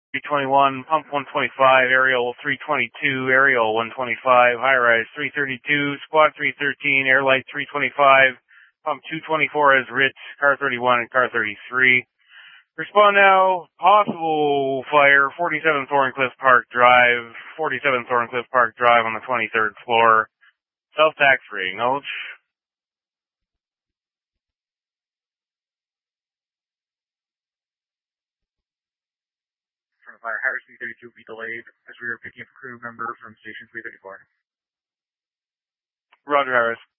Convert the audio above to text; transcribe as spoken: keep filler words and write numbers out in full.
three twenty-one, pump one twenty-five, aerial three twenty-two, aerial one twenty-five, high rise three thirty-two, squad three thirteen, air light three twenty-five, pump two twenty-four as Ritz, car thirty-one and car thirty-three. Respond now, possible fire, forty-seven Thorncliffe Park Drive, forty-seven Thorncliffe Park Drive on the twenty-third floor, self-tax free, acknowledge. Fire Harris three thirty-two will be delayed as we are picking up a crew member from station three thirty-four. Roger, Harris.